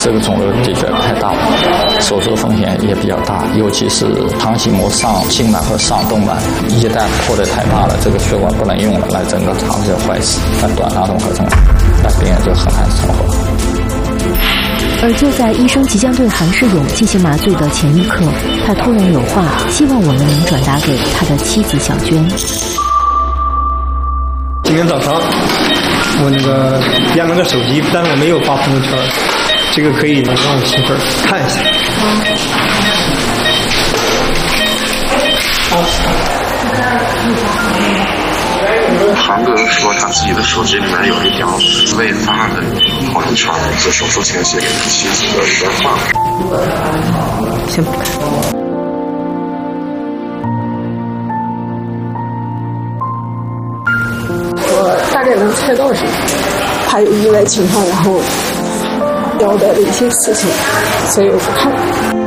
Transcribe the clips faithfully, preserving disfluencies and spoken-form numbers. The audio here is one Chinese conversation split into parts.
这个肿瘤的确太大了，手术风险也比较大，尤其是肠系膜上静脉和上动脉，一旦破得太大了，这个血管不能用了，那整个肠子就坏死，那短囊综合征，那病人就很难生活。 而就在医生即将对韩世勇进行麻醉的前一刻，他突然有话希望我们能转达给他的妻子小娟。 今天早上我那个验了个手机，但我没有发朋友圈，这个可以让我媳妇儿看一下。 韩哥说他自己的手机里面有一条未发的朋友圈，是手术前写给他妻子的一段话。 先不看。 我大概能猜到是他有意外情况，然后交代的一些事情，所以我不看。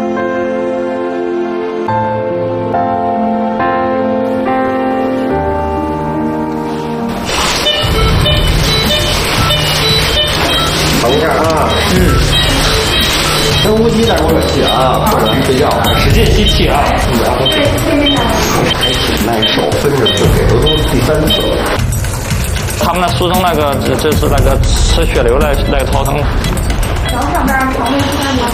等一下啊，嗯，深呼吸，再给我气啊，睡觉，使劲吸气啊，然后还挺耐受，分着吃，给都都第三次了。 他们那书中那个就是那个吃血流的那个头疼。 早上班旁边吃饭吗？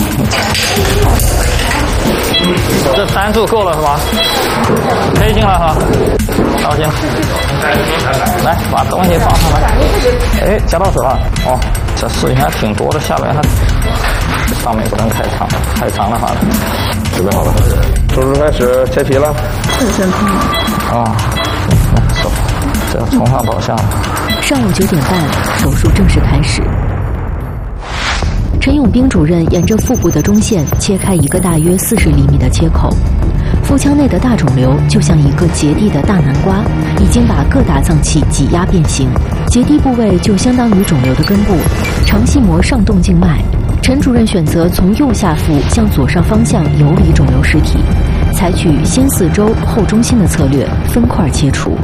这三注够了是吧？可以进来哈。好，进。来，把东西放上来。哎，夹到手了。哦，这事情还挺多的，下面还上面不能开长，开长的话，准备好了。手术开始，切皮了。 很酸痛。 啊，手，这要从上到下。 上午九点半，手术正式开始。陈永兵主任沿着腹部的中线切开一个大约四十厘米的切口，腹腔内的大肿瘤就像一个结缔的大南瓜，已经把各大脏器挤压变形。结缔部位就相当于肿瘤的根部，肠系膜上动静脉。陈主任选择从右下腹向左上方向游离肿瘤尸体，采取先四周后中心的策略，分块切除。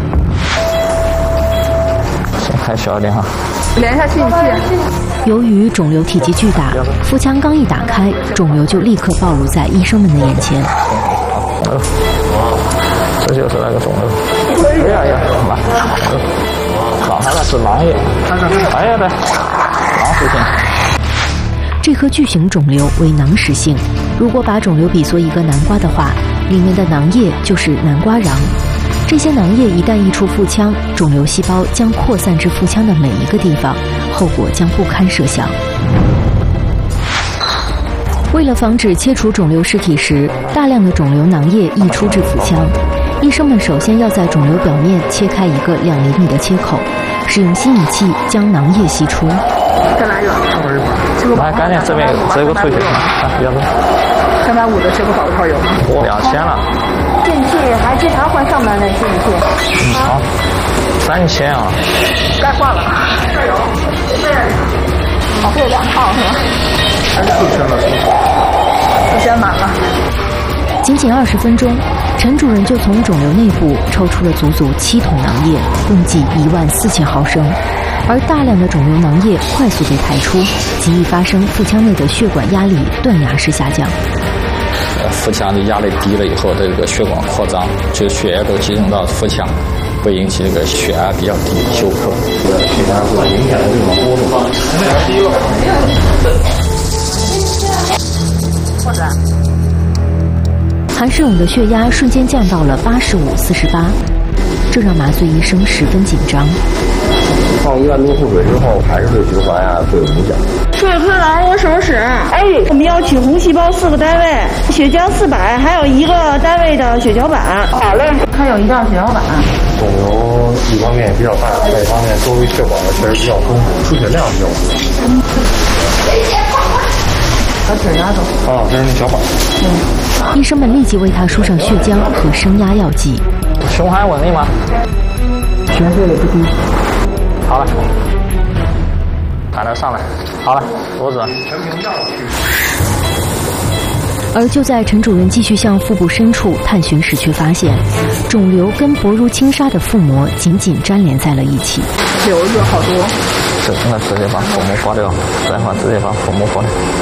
先开小一点哈。 连下去你气。 由于肿瘤体积巨大，腹腔刚一打开，肿瘤就立刻暴露在医生们的眼前。 呃，这就是那个肿瘤。哎呀呀，妈！好，它那是囊液。哎呀，对，囊实性。 这颗巨型肿瘤为囊实性，如果把肿瘤比作一个南瓜的话，里面的囊液就是南瓜瓤。这些囊液一旦溢出腹腔，肿瘤细胞将扩散至腹腔的每一个地方，后果将不堪设想。为了防止切除肿瘤尸体时大量的肿瘤囊液溢出至腹腔，医生们首先要在肿瘤表面切开一个两厘米的切口，使用吸引器将囊液吸出。 再来一个， 来，赶紧这边这个退血啊，要不？ 三百五的这个保套有吗？ 两千了。 进气还经常换上面的进气。 嗯，好，三千啊。 该换了。这有，这哦，这有两套是吧？ 还是四千了， 四千满了。 仅仅二十分钟，陈主任就从肿瘤内部抽出了足足七桶囊液，共计一万四千毫升。而大量的肿瘤囊液快速被排出，极易发生腹腔内的血管压力断崖式下降。 腹腔的压力低了以后，这个血管扩张，就血液都集中到腹腔，会引起这个血压比较低，休克。 这个血压会明显的这种波动。低了。 或者。 韩世勇的血压瞬间降到了八十五四十八，这让麻醉医生十分紧张。 放一万多腹水之后，还是对循环呀会有影响。 说出来我手使，哎，我们要取红细胞四个单位，血浆四百，还有一个单位的血小板。好嘞，还有一张血小板。 肿瘤一方面也比较大，另一方面周围血管确实比较丰富，出血量比较多。 把纸拿走。 啊，这是那小板。 嗯。医生们立即为他输上血浆和升压药剂。 胸还稳定吗？ 悬坠了不低。 好了，把它上来。好了，脖子。 而就在陈主任继续向腹部深处探寻时，却发现肿瘤跟薄如轻纱的腹膜紧紧粘连在了一起， 瘤子好多。 这应该直接把腹膜刮掉，不然的话直接把腹膜刮掉。